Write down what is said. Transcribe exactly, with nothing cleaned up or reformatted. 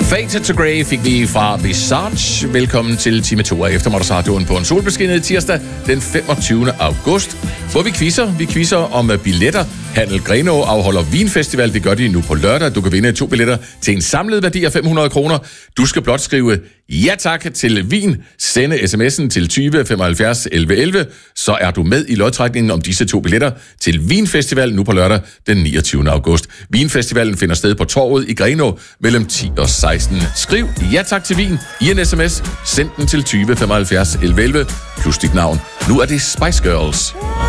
Faded to Grey fik vi fra Visage. Velkommen til time to af eftermiddagsradioen på en solbeskinnet tirsdag den femogtyvende august, hvor vi quizzer. Vi quizzer om billetter. Handel Grenaa afholder Vinfestival. Det gør de nu på lørdag. Du kan vinde to billetter til en samlet værdi af fem hundrede kroner. Du skal blot skrive ja tak til vin. Sende sms'en til tyve femoghalvfjerds elleve elleve. Så er du med i lodtrækningen om disse to billetter til Vinfestival nu på lørdag den niogtyvende august. Vinfestivalen finder sted på Torvet i Grenaa mellem ti og seksten. Skriv ja tak til vin i en sms. Send den til tyve femoghalvfjerds elleve elleve plus dit navn. Nu er det Spice Girls.